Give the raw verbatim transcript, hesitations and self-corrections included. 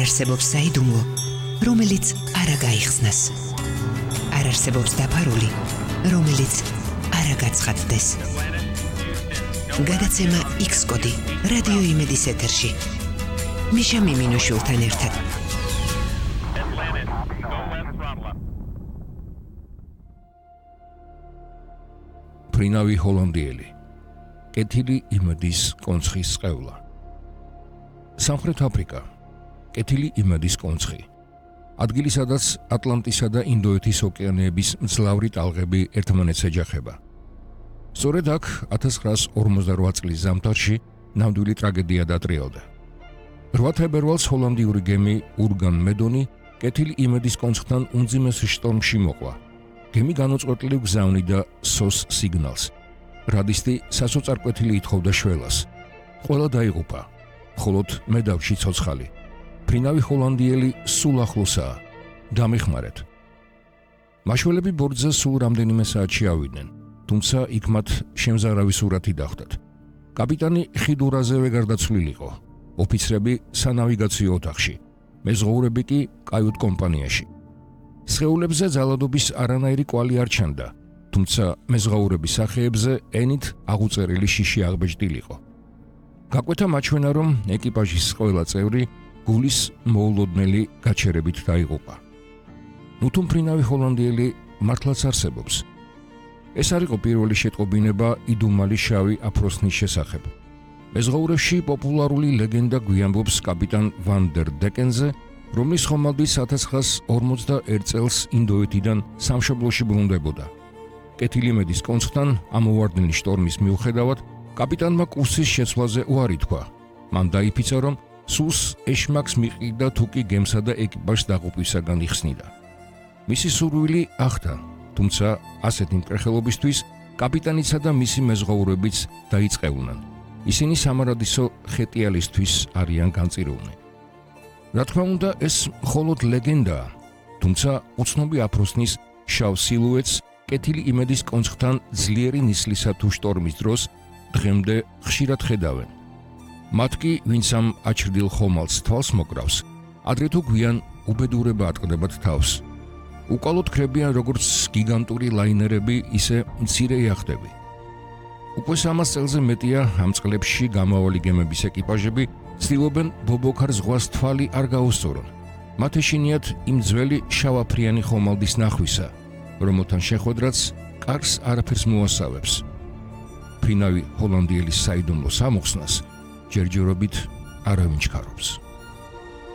არსებობს საიდუმლო, რომელიც არ გაიხსნას. არ არსებობს დაფარული, რომელიც არ გაცხადდეს. გადაცემა X-კოდი რადიო იმედის ეთერში. მიშა მიმინოშვილთან ერთად. ფრინავი ჰოლანდიელი. კეთილი იმედის კონცხის წყევლა. სამხრეთ აფრიკა. კეთილი იმედის კონცხი. ადგილი, სადაც ატლანტისა და ინდოეთის ოკეანეების მძლავრი ტალღები ერთმანეთს ეჯახება. სწორედ აქ ათას ცხრაას ორმოცდაოთხ წლის ზამთარში ნამდვილი ტრაგედია დატრიალდა. რვა თებერვალს ჰოლანდიური გემი ურგან მედონი კეთილი იმედის კონცხთან უმძიმეს შტორმში მოყვა. გემი განუწყვეტლივ გზავნიდა სოს სიგნალს. რადისტი სასოწარკვეთილი ითხოვდა შველას. ყველა დაიღუპა, მხოლოდ მე დავში ცოცხალი. ფრინავი ჰოლანდიელი სულ ახლოსაა. დამეხმარეთ. მაშველები ბორტზე სულ რამდენიმე საათში ავიდნენ, თუმცა იქ მათ შემზარავი სურათი დახვდათ. კაპიტანი ხიდურაზევე გარდაცვლილიყო, ოფიცრები სანავიგაციო ოთახში, მეზღვაურები კი კაიუტ კომპანიაში. სხეულებზე ძალადობის არანაირი კვალი არ ჩანდა, თუმცა მეზღვაურების სახეებზე ენით აღუწერილი შიში აღბეჭდილიყო. გაკვეთა მაჩვენა, რომ ეკიპაჟის ყველა წევრი გულის მოულოდნელი გაჩერებით დაიღუპა. ნუ ფრინავი ჰოლანდიელი მართლაც არსებობს. ეს არ იყო პირველი შეტყობინება იდუმალი შავი აფროსნის შესახებ. მეზღვაურებში პოპულარული ლეგენდა გვიამბობს კაპიტან ვან დერ დეკენზე, რომლის ხომალდის ათას ცხრაას ორმოცდაერთ წელს ინდოეთიდან სამშობლოში ბრუნდებოდა. კეთილი იმედის კონცხთან ამოვარდნილი შტორმის მიუხედავად, კაპიტანმა კურსის შეცვლაზე უარი თქვა. მან დაიფიცა, რომ სულს ეშმაკს მიყიდა თუ კი გემსა და ეკიპაჟს დაღუპვისაგან იხსნიდა. მისი სურვილი ახდა, თუმცა ასეთი მკრეხელობისთვის კაპიტანიცა და მისი მეზღვაურებიც დაიწყევლნენ. ისინი სამარადისო ხეტიალისთვის არიან განწირულნი. რა თქმა უნდა, ეს მხოლოდ ლეგენდაა, თუმცა უცნობი აფროსნის შავ სილუეტს კეთილი იმედის კონცხთან ძლიერი ნისლისა თუ შტორმის დროს დღემდე ხშირად ხედავენ. მათ კი, ვინც ამ აჩრდილ ხომალდს თვალს მოკრავს, ადრე თუ გვიან უბედურება ატყდებათ თავს. უკვალოდ ქრებიან როგორც გიგანტური ლაინერები, ისე მცირე იახტები. უკვე სამას წელზე მეტია ამ წყლებში გამავალი გემების ეკიპაჟები ცდილობენ ბობოქარ ზღვას თვალი არ გაუსწორონ. მათ ეშინიათ იმ ძველი შავაფრიანი ხომალდის ნახვისა, რომელთან შეხვედრაც კარგს არაფერს მოასავებს. ფრინავი ჰოლანდიელის საიდუმლო სამოხსნას ჯერჯერობით არავინ ჩქარობს.